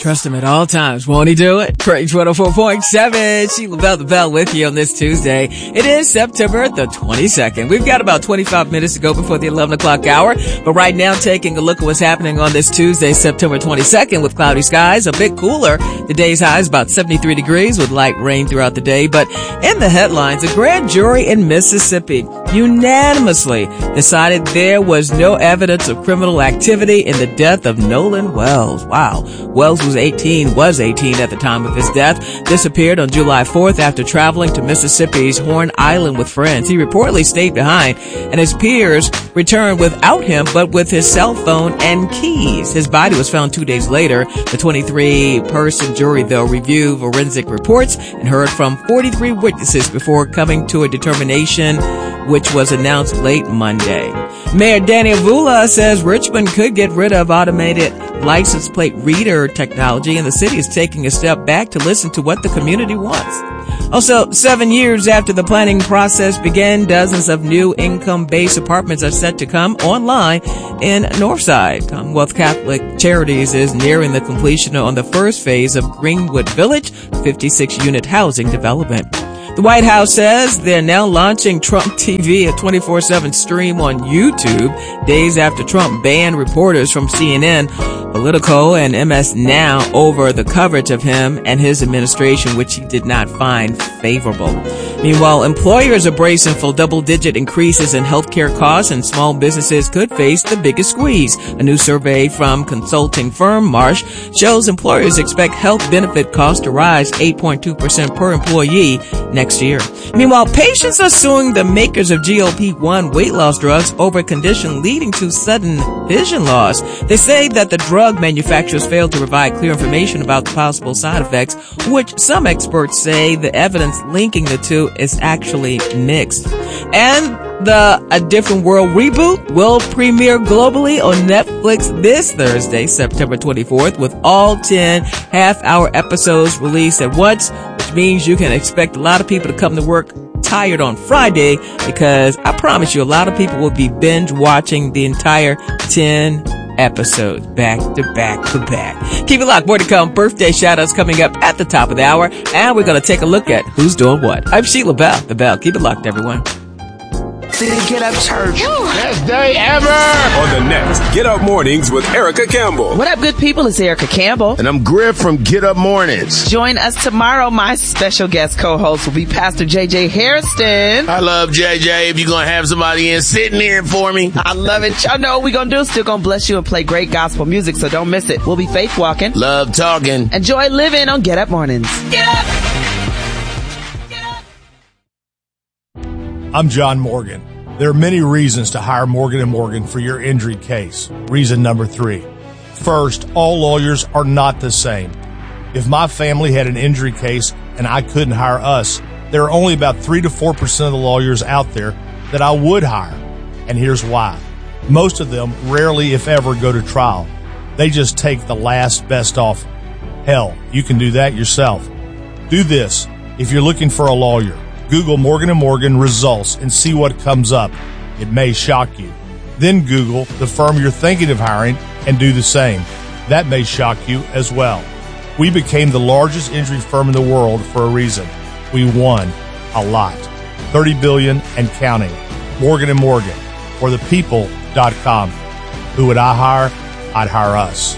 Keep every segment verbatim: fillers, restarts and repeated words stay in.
Trust him at all times. Won't he do it? Praise one oh four point seven. Sheila Bell the Bell with you on this Tuesday. It is September the twenty-second. We've got about twenty-five minutes to go before the eleven o'clock hour. But right now, taking a look at what's happening on this Tuesday, September twenty-second, with cloudy skies, a bit cooler. The day's high is about seventy-three degrees with light rain throughout the day. But in the headlines, a grand jury in Mississippi unanimously decided there was no evidence of criminal activity in the death of Nolan Wells. Wow. Wells was eighteen, was eighteen at the time of his death. Disappeared on July fourth after traveling to Mississippi's Horn Island with friends. He reportedly stayed behind, and his peers returned without him, but with his cell phone and keys. His body was found two days later. The twenty-three person jury, though, reviewed forensic reports and heard from forty-three witnesses before coming to a determination, which was announced late Monday. Mayor Danny Avula says Richmond could get rid of automated license plate reader technology, and the city is taking a step back to listen to what the community wants. Also, seven years after the planning process began, dozens of new income-based apartments are set to come online in Northside. Commonwealth Catholic Charities is nearing the completion on the first phase of Greenwood Village, fifty-six unit housing development. The White House says they're now launching Trump T V, a twenty-four seven stream on YouTube, days after Trump banned reporters from C N N, Politico, and M S Now over the coverage of him and his administration, which he did not find favorable. Meanwhile, employers are bracing for double-digit increases in healthcare costs, and small businesses could face the biggest squeeze. A new survey from consulting firm Marsh shows employers expect health benefit costs to rise eight point two percent per employee next year. Meanwhile, patients are suing the makers of G L P one weight loss drugs over a condition leading to sudden vision loss. They say that the drug manufacturers failed to provide clear information about the possible side effects, which some experts say the evidence linking the two is actually mixed. And the A Different World reboot will premiere globally on Netflix this Thursday, September twenty-fourth, with all ten half-hour episodes released at once, which means you can expect a lot of people to come to work tired on Friday, because I promise you a lot of people will be binge watching the entire ten episodes back to back to back. Keep it locked. More to come. Birthday shout-outs coming up at the top of the hour, and we're going to take a look at who's doing what. I'm Sheila Bell, the Bell. Keep it locked, everyone. Get Up Church. Best day ever! On the next Get Up Mornings with Erica Campbell. What up, good people? It's Erica Campbell. And I'm Griff from Get Up Mornings. Join us tomorrow. My special guest co-host will be Pastor J J Hairston. I love J J. If you're going to have somebody in sitting here for me. I love it. Y'all know what we're going to do. Still going to bless you and play great gospel music, so don't miss it. We'll be faith walking. Love talking. Enjoy living on Get Up Mornings. Get up! Get up! I'm John Morgan. There are many reasons to hire Morgan and Morgan for your injury case. Reason number three. First, all lawyers are not the same. If my family had an injury case and I couldn't hire us, there are only about three to four percent of the lawyers out there that I would hire. And here's why. Most of them rarely, if ever, go to trial. They just take the last best offer. Hell, you can do that yourself. Do this. If you're looking for a lawyer, Google Morgan and Morgan results and see what comes up. It may shock you. Then Google the firm you're thinking of hiring and do the same. That may shock you as well. We became the largest injury firm in the world for a reason. We won a lot. thirty billion dollars and counting. Morgan and Morgan. For the people dot com. Who would I hire? I'd hire us.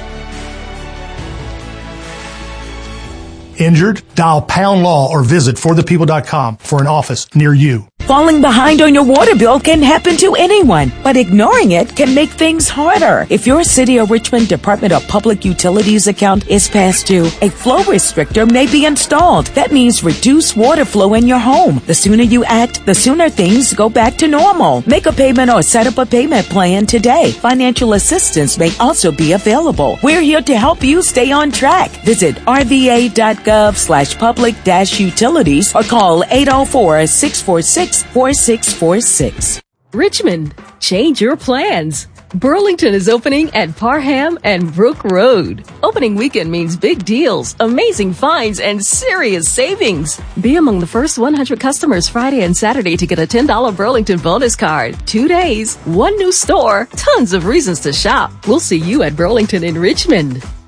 Injured? Dial pound law or visit for the people dot com for an office near you. Falling behind on your water bill can happen to anyone, but ignoring it can make things harder. If your City of Richmond Department of Public Utilities account is past due, a flow restrictor may be installed. That means reduce water flow in your home. The sooner you act, the sooner things go back to normal. Make a payment or set up a payment plan today. Financial assistance may also be available. We're here to help you stay on track. Visit r v a dot gov slash public dash utilities or call eight oh four, six four six, four six four six. Richmond, change your plans. Burlington is opening at Parham and Brook Road. Opening weekend means big deals, amazing finds, and serious savings. Be among the first one hundred customers Friday and Saturday to get a ten dollars Burlington bonus card. Two days, one new store, tons of reasons to shop. We'll see you at Burlington in Richmond.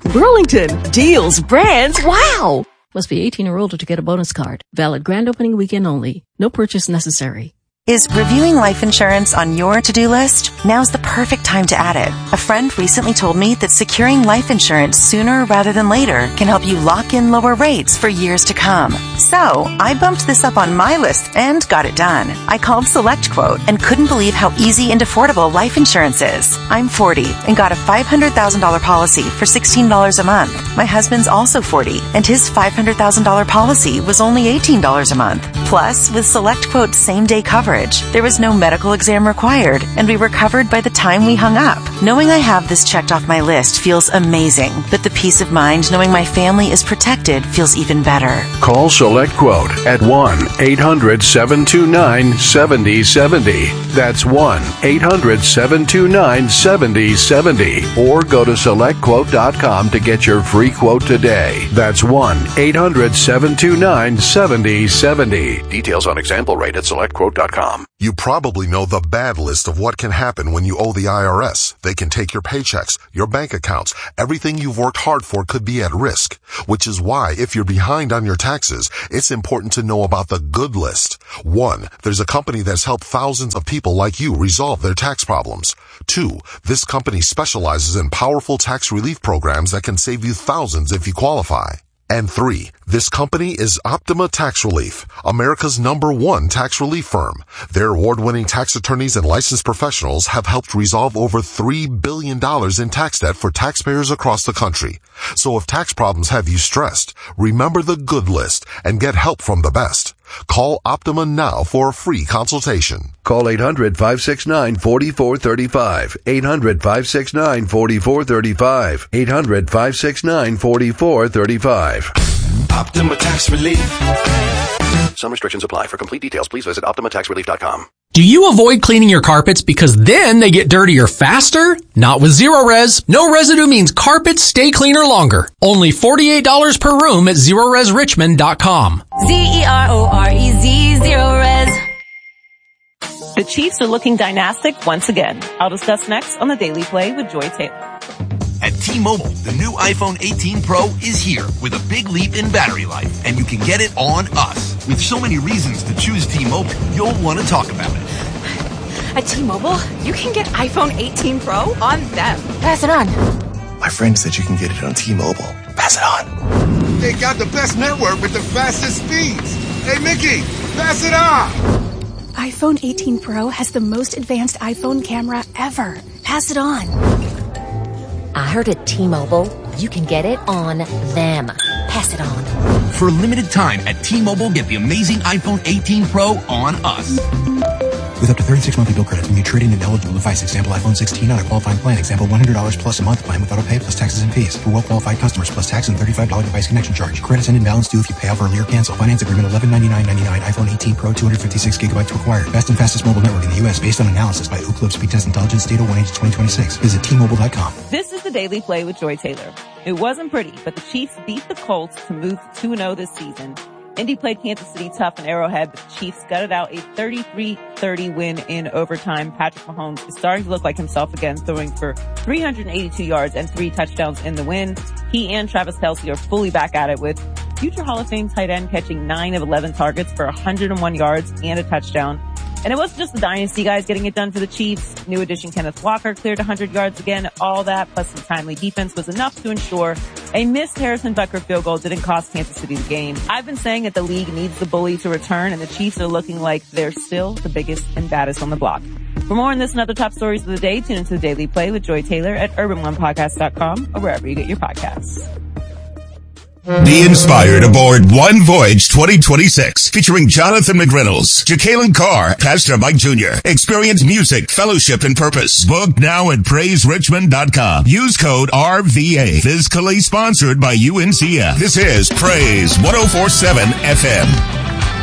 Burlington, deals, brands, wow! Must be eighteen or older to get a bonus card. Valid grand opening weekend only. No purchase necessary. Is reviewing life insurance on your to-do list? Now's the perfect time to add it. A friend recently told me that securing life insurance sooner rather than later can help you lock in lower rates for years to come. So, I bumped this up on my list and got it done. I called SelectQuote and couldn't believe how easy and affordable life insurance is. I'm forty and got a five hundred thousand dollars policy for sixteen dollars a month. My husband's also forty and his five hundred thousand dollars policy was only eighteen dollars a month. Plus, with SelectQuote's same-day coverage, there was no medical exam required, and we were covered by the time we hung up. Knowing I have this checked off my list feels amazing, but the peace of mind knowing my family is protected feels even better. Call SelectQuote at one eight hundred seven two nine seven zero seven zero. That's one eight hundred seven two nine seven zero seven zero. Or go to select quote dot com to get your free quote today. That's one eight hundred seven two nine seven zero seven zero. Details on example rate at select quote dot com. You probably know the bad list of what can happen when you owe the I R S. They can take your paychecks, your bank accounts. Everything you've worked hard for could be at risk, which is why if you're behind on your taxes, it's important to know about the good list. One, there's a company that's helped thousands of people like you resolve their tax problems. Two, this company specializes in powerful tax relief programs that can save you thousands if you qualify. And three, this company is Optima Tax Relief, America's number one tax relief firm. Their award-winning tax attorneys and licensed professionals have helped resolve over three billion dollars in tax debt for taxpayers across the country. So if tax problems have you stressed, remember the good list and get help from the best. Call Optima now for a free consultation. Call eight hundred five six nine four four three five. eight hundred five six nine four four three five. eight hundred five six nine four four three five. Optima Tax Relief. Some restrictions apply. For complete details, please visit optima tax relief dot com. Do you avoid cleaning your carpets because then they get dirtier faster? Not with Zero Res. No residue means carpets stay cleaner longer. Only forty-eight dollars per room at zero res richmond dot com. Z E R O R E Z, Zero Res. The Chiefs are looking dynastic once again. I'll discuss next on the Daily Play with Joy Taylor. At T-Mobile, the new iPhone eighteen Pro is here with a big leap in battery life, and you can get it on us. With so many reasons to choose T-Mobile, you'll want to talk about it. At T-Mobile, you can get iPhone eighteen Pro on them. Pass it on. My friend said you can get it on T-Mobile. Pass it on. They got the best network with the fastest speeds. Hey, Mickey, pass it on. iPhone eighteen Pro has the most advanced iPhone camera ever. Pass it on. I heard at T-Mobile, you can get it on them. Pass it on. For a limited time at T-Mobile, get the amazing iPhone eighteen Pro on us. With up to thirty-six monthly bill credits when you trade in an eligible device. Example iPhone sixteen on a qualifying plan. Example one hundred dollars plus a month plan with auto pay plus taxes and fees. For well-qualified customers plus tax and thirty-five dollars device connection charge. Credits and imbalance due if you pay off early or cancel. Finance agreement eleven ninety-nine ninety-nine. iPhone eighteen Pro two hundred fifty-six gigabytes required. Best and fastest mobile network in the U S based on analysis by Ookla Speed Test Intelligence data one H twenty twenty-six. Visit T Mobile dot com. This is the Daily Play with Joy Taylor. It wasn't pretty, but the Chiefs beat the Colts to move to two and oh this season. Indy played Kansas City tough in Arrowhead, but the Chiefs gutted out a thirty-three thirty win in overtime. Patrick Mahomes is starting to look like himself again, throwing for three hundred eighty-two yards and three touchdowns in the win. He and Travis Kelce are fully back at it, with future Hall of Fame tight end catching nine of eleven targets for one hundred one yards and a touchdown. And it wasn't just the dynasty guys getting it done for the Chiefs. New addition Kenneth Walker cleared one hundred yards again. All that, plus some timely defense, was enough to ensure a missed Harrison Butker field goal didn't cost Kansas City the game. I've been saying that the league needs the bully to return, and the Chiefs are looking like they're still the biggest and baddest on the block. For more on this and other top stories of the day, tune into the Daily Play with Joy Taylor at urban one podcast dot com or wherever you get your podcasts. Be inspired aboard One Voyage twenty twenty-six, featuring Jonathan McReynolds, Jacqueline Carr, Pastor Mike Junior Experience music, fellowship, and purpose. Book now at praise richmond dot com. Use code R V A. Fiscally sponsored by U N C F. This is Praise one oh four point seven F M.